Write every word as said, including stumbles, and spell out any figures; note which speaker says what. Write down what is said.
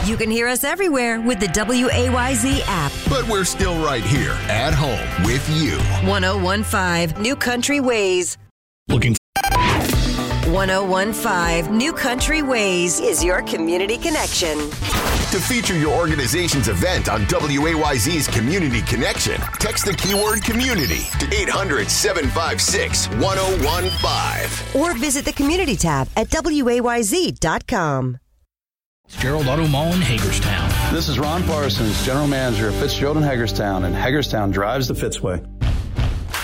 Speaker 1: You can hear us everywhere with the W A Y Z app.
Speaker 2: But we're still right here at home with you.
Speaker 1: one oh one five New Country Ways.
Speaker 3: Looking
Speaker 1: one oh one five New Country Ways is your community connection.
Speaker 2: To feature your organization's event on W A Y Z's Community Connection, text the keyword community to eight hundred, seven five six, one oh one five.
Speaker 1: Or visit the community tab at W A Y Z dot com.
Speaker 3: Gerald Auto Mall in Hagerstown.
Speaker 4: This is Ron Parsons, General Manager of Fitzgerald in Hagerstown, and Hagerstown drives the Fitzway.